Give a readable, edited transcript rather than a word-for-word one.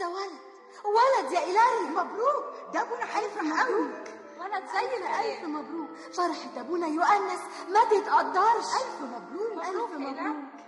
ده ولد يا إلهي. مبروك، ده ابونا هيفرح قوي. ولد زينا. ألف مبروك. فرحة ابونا يؤنس ما تتقدرش. ألف مبروك. ألف مبروك.